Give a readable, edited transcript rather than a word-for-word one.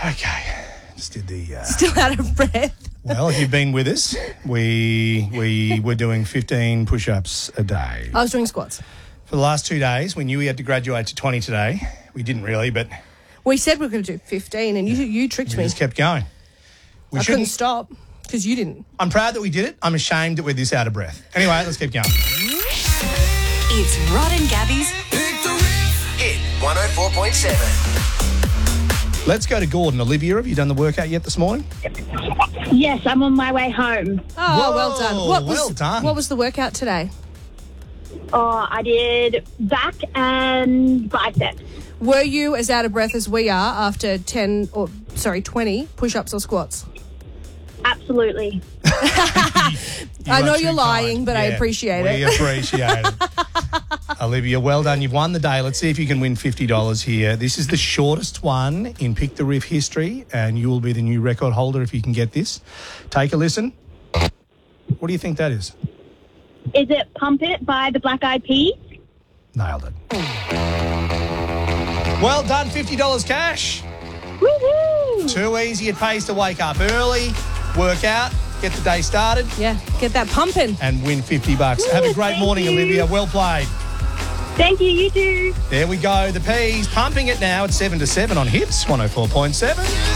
Okay. Just did the... Still out of breath. Well, if you've been with us, we were doing 15 push-ups a day. I was doing squats. For the last 2 days, we knew we had to graduate to 20 today. We didn't really, but... We said we were going to do 15 and you tricked we me. just kept going. I couldn't stop because you didn't. I'm proud that we did it. I'm ashamed that we're this out of breath. Anyway, let's keep going. It's Rod and Gabby's Hit 104.7. Let's go to Gordon. Olivia, have you done the workout yet this morning? Yes, I'm on my way home. Oh, Whoa, well done. well done. What was the workout today? Oh, I did back and biceps. Were you as out of breath as we are after 20 push-ups or squats? Absolutely. I know you're lying, but I appreciate it. We appreciate it. Olivia, well done. You've won the day. Let's see if you can win $50 here. This is the shortest one in Pick the Riff history, and you will be the new record holder if you can get this. Take a listen. What do you think that is? Is it Pump It by the Black Eyed Peas? Nailed it. Well done, $50 cash. Woohoo! Too easy. It pays to wake up early, work out, get the day started, Yeah, get that pumping. and win $50. Have a great thank morning, you. Olivia. Well played. Thank you, you too. There we go. The P's pumping it now at 7 to 7 on Hits 104.7.